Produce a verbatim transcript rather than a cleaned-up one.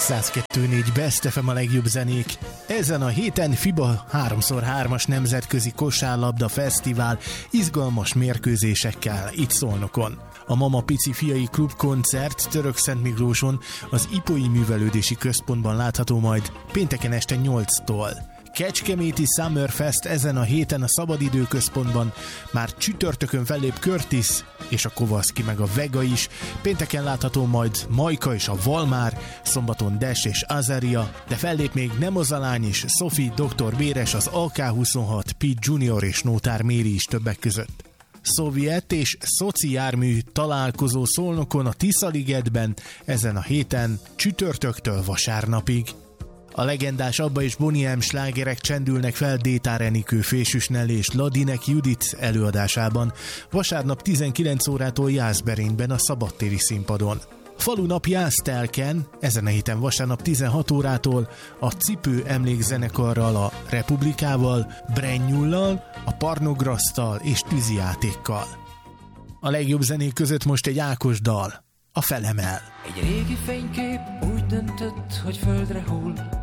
száz kettő négy Best ef em a legjobb zenék. Ezen a héten FIBA három szor hármas nemzetközi kosárlabda fesztivál izgalmas mérkőzésekkel itt Szolnokon. A Mama Pici Fiai Klub koncert Törökszentmiklóson az Ipói Művelődési Központban látható majd pénteken este nyolctól. Kecskeméti Summerfest ezen a héten a Szabadidőközpontban, már csütörtökön fellép Curtis és a Kovaszki meg a Vega is, pénteken látható majd Majka és a Valmár, szombaton Des és Azaria, de fellép még Nemozalány és Sophie, doktor Béres, az á ká huszonhat, Pete Junior és Nótár Méri is többek között. Szovjet és szoci jármű találkozó Szolnokon a Tiszaligetben ezen a héten csütörtöktől vasárnapig. A legendás Abba és Boney M slágerek csendülnek fel Détár Enikő, Fésűs Nelly és Ladinek Judit előadásában vasárnap tizenkilenc órától Jászberényben a szabadtéri színpadon. Falunap Jásztelken ezen a héten vasárnap tizenhat órától a Cipő emlékzenekarral, a Republikával, Brennyullal, a Parnograsztal és tűzijátékkal. A legjobb zenék között most egy Ákos dal, a Felemel. Egy régi fénykép úgy döntött, hogy földre hull,